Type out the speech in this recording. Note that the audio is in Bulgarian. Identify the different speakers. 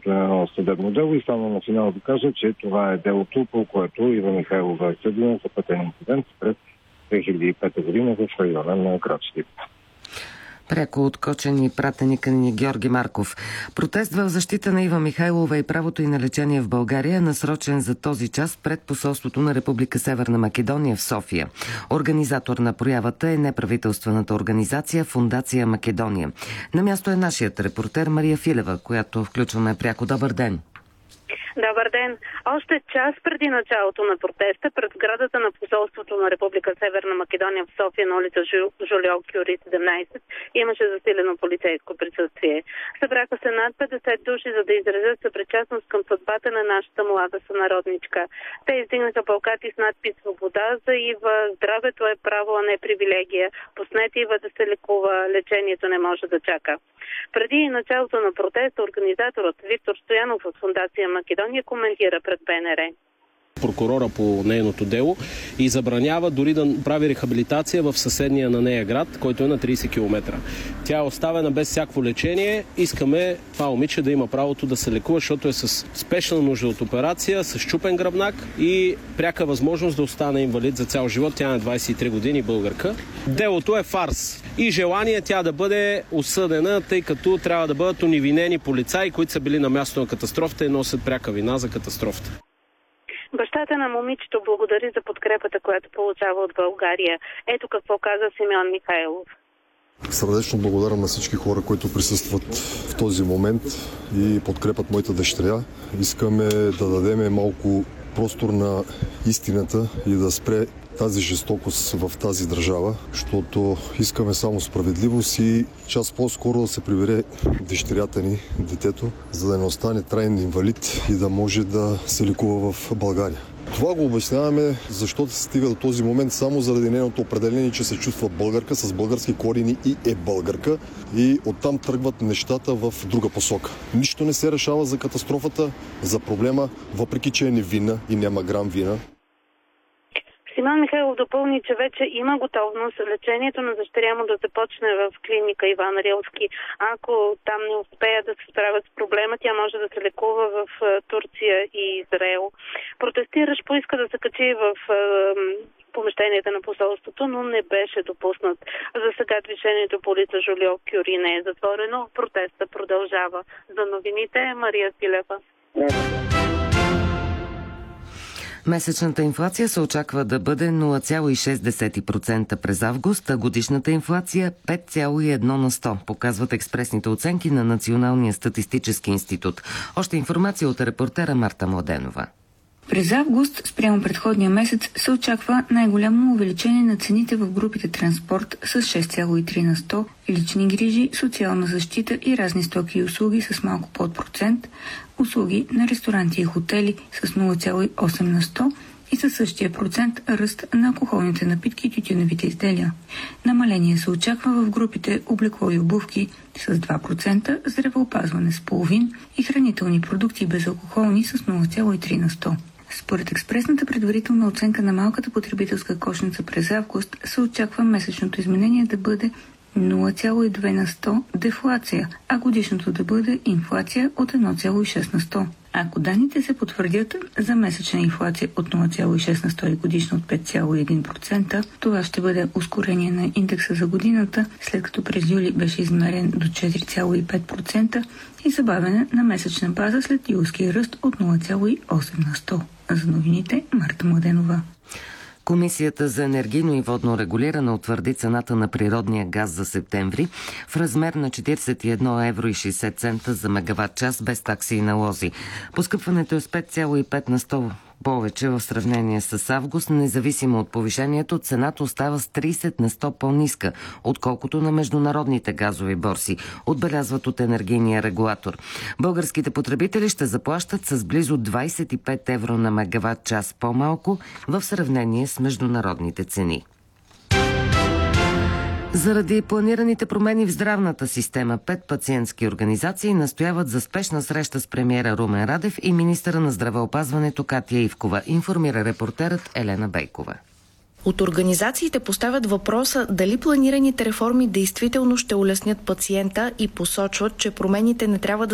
Speaker 1: едно съдебно дело и само на финал да кажа, че това е делото, по което Ива Михайлова е съдена за пътен инцидент през 2005 година в района на град Щип.
Speaker 2: Пряко от Кочен и пратеника ни Георги Марков. Протест в защита на Ива Михайлова и правото й на лечение в България е насрочен за този час пред посолството на Република Северна Македония в София. Организатор на проявата е неправителствената организация Фондация Македония. На място е нашият репортер Мария Филева, която включваме пряко. Добър ден!
Speaker 3: Добър ден! Още час преди началото на протеста пред сградата на посолството на Република Северна Македония в София на улица Жолио Кюри 17 имаше засилено полицейско присъствие. Събраха се над 50 души, за да изразят съпричастност към съдбата на нашата млада сънародничка. Те издигнаха плакати с надпис "Свобода за Ива", "Здравето е право, а не привилегия", "Пуснете Ива да се лекува", "Лечението не може да чака". Преди началото на протеста организаторът Виктор Стоянов от Фондация Македония коментира пред БНР.
Speaker 4: Прокурора по нейното дело и забранява дори да прави рехабилитация в съседния на нея град, който е на 30 км. Тя е оставена без всяко лечение. Искаме това момиче да има правото да се лекува, защото е с спешна нужда от операция, с счупен гръбнак и пряка възможност да остане инвалид за цял живот. Тя е на 23 години, българка. Делото е фарс и желание тя да бъде осъдена, тъй като трябва да бъдат уневинени полицаи, които са били на място на катастрофата и носят пряка вина за катастрофата.
Speaker 3: Бащата на момичето благодари за подкрепата, която получава от България. Ето какво каза Симеон Михайлов.
Speaker 5: Сърдечно благодарам на всички хора, които присъстват в този момент и подкрепят моята дъщеря. Искаме да дадем малко простор на истината и да спре тази жестокост в тази държава, защото искаме само справедливост и час по-скоро да се прибере дъщерята ни, детето, за да не остане траен инвалид и да може да се лекува в България. Това го обясняваме, защото се стига до този момент само заради нейното определение, че се чувства българка с български корени и е българка, и оттам тръгват нещата в друга посока. Нищо не се решава за катастрофата, за проблема, въпреки че е невинна и няма грам вина.
Speaker 3: Симеон Михайлов допълни, че вече има готовност лечението на дъщеря му да започне в клиника Иван Рилски. Ако там не успеят да се справят с проблема, тя може да се лекува в Турция и Израел. Протестиращ поиска да се качи в помещенията на посолството, но не беше допуснат. За сега движението по улица Жолио Кюри не е затворено. Протеста продължава. За новините Мария Филева.
Speaker 2: Месечната инфлация се очаква да бъде 0,6% през август, а годишната инфлация 5,1 на 100, показват експресните оценки на Националния статистически институт. Още информация от репортера Марта Младенова.
Speaker 6: През август, спрямо предходния месец, се очаква най-голямо увеличение на цените в групите транспорт с 6,3 на 100, лични грижи, социална защита и разни стоки и услуги с малко под процент, услуги на ресторанти и хотели с 0,8 на 100 и със същия процент ръст на алкохолните напитки и тютюневите изделия. Намаление се очаква в групите облекло и обувки с 2%, здравеопазване с половин и хранителни продукти безалкохолни с 0,3 на 100. Според експресната предварителна оценка на малката потребителска кошница през август се очаква месечното изменение да бъде 0,2 на 100 дефлация, а годишното да бъде инфлация от 1,6 на 100. Ако данните се потвърдят за месечна инфлация от 0,6 на 100 и годишно от 5,1%, това ще бъде ускорение на индекса за годината, след като през юли беше измерен до 4,5% и забавяне на месечна база след юлския ръст от 0,8 на 100. За новините Марта Младенова.
Speaker 2: Комисията за енергийно и водно регулиране утвърди цената на природния газ за септември в размер на 41 евро и 60 цента за мегаватт час без такси и налози. Поскъпването е с 5,5 на 100 повече в сравнение с август. Независимо от повишението, цената остава с 30 на 100 по-ниска, отколкото на международните газови борси, отбелязват от енергийния регулатор. Българските потребители ще заплащат с близо 25 евро на мегаватт час по-малко в сравнение с международните цени. Заради планираните промени в здравната система, 5 пациентски организации настояват за спешна среща с премиера Румен Радев и министъра на здравеопазването Катя Ивкова, информира репортерът Елена Бейкова.
Speaker 7: От организациите поставят въпроса дали планираните реформи действително ще улеснят пациента и посочват, че промените не трябва да